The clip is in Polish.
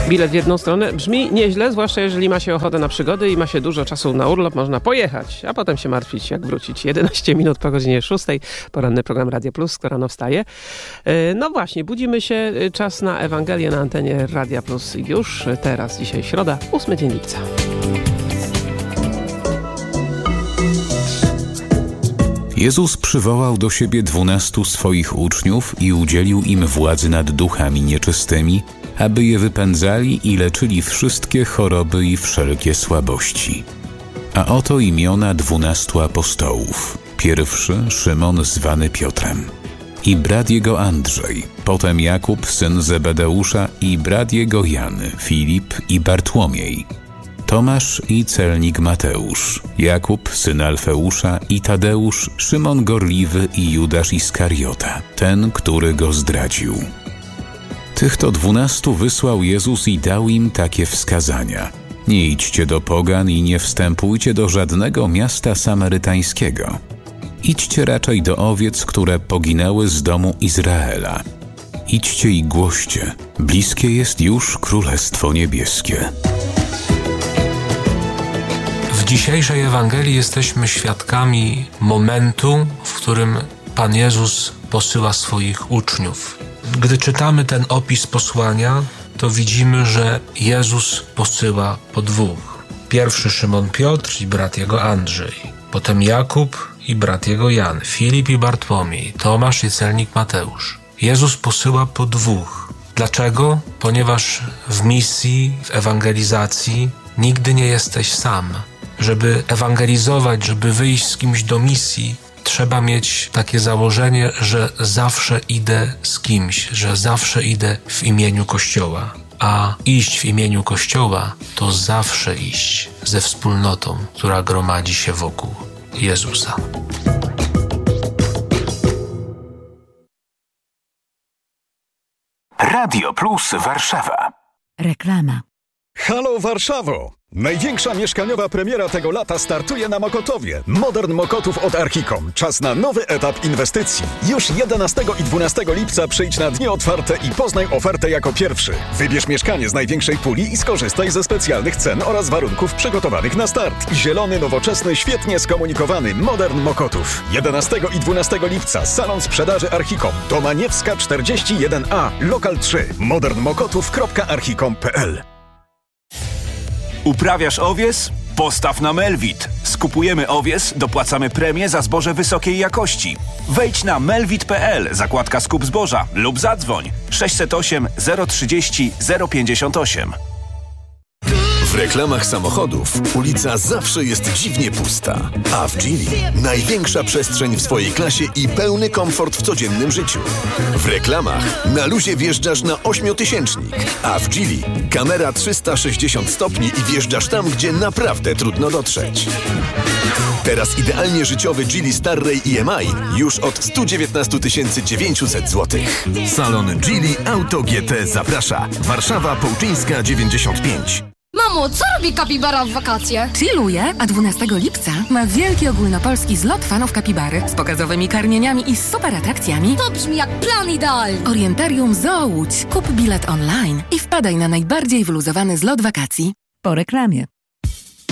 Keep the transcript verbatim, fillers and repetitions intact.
Bilet w jedną stronę brzmi nieźle, zwłaszcza jeżeli ma się ochotę na przygody i ma się dużo czasu na urlop, można pojechać, a potem się martwić, jak wrócić. jedenaście minut po godzinie szóstej, poranny program Radio Plus, kto rano wstaje. No właśnie, budzimy się, czas na Ewangelię na antenie Radia Plus już teraz, dzisiaj środa, ósmy dzień lipca. Jezus przywołał do siebie dwunastu swoich uczniów i udzielił im władzy nad duchami nieczystymi, aby je wypędzali i leczyli wszystkie choroby i wszelkie słabości. A oto imiona dwunastu apostołów. Pierwszy Szymon zwany Piotrem i brat jego Andrzej, potem Jakub syn Zebedeusza i brat jego Jan, Filip i Bartłomiej, Tomasz i celnik Mateusz, Jakub syn Alfeusza i Tadeusz, Szymon Gorliwy i Judasz Iskariota, ten, który go zdradził. Tych to dwunastu wysłał Jezus i dał im takie wskazania. Nie idźcie do pogan i nie wstępujcie do żadnego miasta samarytańskiego. Idźcie raczej do owiec, które poginęły z domu Izraela. Idźcie i głoście, bliskie jest już Królestwo Niebieskie. W dzisiejszej Ewangelii jesteśmy świadkami momentu, w którym Pan Jezus posyła swoich uczniów. Gdy czytamy ten opis posłania, to widzimy, że Jezus posyła po dwóch. Pierwszy Szymon Piotr i brat jego Andrzej, potem Jakub i brat jego Jan, Filip i Bartłomiej, Tomasz i celnik Mateusz. Jezus posyła po dwóch. Dlaczego? Ponieważ w misji, w ewangelizacji nigdy nie jesteś sam. Żeby ewangelizować, żeby wyjść z kimś do misji, trzeba mieć takie założenie, że zawsze idę z kimś, że zawsze idę w imieniu Kościoła. A iść w imieniu Kościoła to zawsze iść ze wspólnotą, która gromadzi się wokół Jezusa. Radio Plus Warszawa. Reklama. Halo Warszawo! Największa mieszkaniowa premiera tego lata startuje na Mokotowie. Modern Mokotów od Archicom. Czas na nowy etap inwestycji. Już jedenastego i dwunastego lipca przyjdź na dni otwarte i poznaj ofertę jako pierwszy. Wybierz mieszkanie z największej puli i skorzystaj ze specjalnych cen oraz warunków przygotowanych na start. Zielony, nowoczesny, świetnie skomunikowany Modern Mokotów. jedenastego i dwunastego lipca salon sprzedaży Archicom. Domaniewska czterdzieści jeden A, lokal trzy. modern mokotów kropka archicom kropka p l. Uprawiasz owies? Postaw na Melwit. Skupujemy owies, dopłacamy premię za zboże wysokiej jakości. Wejdź na melwit kropka p l, zakładka skup zboża lub zadzwoń sześćset osiem zero trzydzieści zero pięćdziesiąt osiem. W reklamach samochodów ulica zawsze jest dziwnie pusta, a w Geely największa przestrzeń w swojej klasie i pełny komfort w codziennym życiu. W reklamach na luzie wjeżdżasz na ośmiotysięcznik, a w Geely kamera trzysta sześćdziesiąt stopni i wjeżdżasz tam, gdzie naprawdę trudno dotrzeć. Teraz idealnie życiowy Geely Starray I M I już od sto dziewiętnaście tysięcy dziewięćset złotych. Salon Geely Auto G T zaprasza. Warszawa Połczyńska dziewięćdziesiąt pięć. Mamo, co robi kapibara w wakacje? Chilluje, a dwunastego lipca ma wielki ogólnopolski zlot fanów kapibary z pokazowymi karmieniami i super atrakcjami. To brzmi jak plan idealny. Orientarium Zoo Łódź. Kup bilet online i wpadaj na najbardziej wyluzowany zlot wakacji. Po reklamie.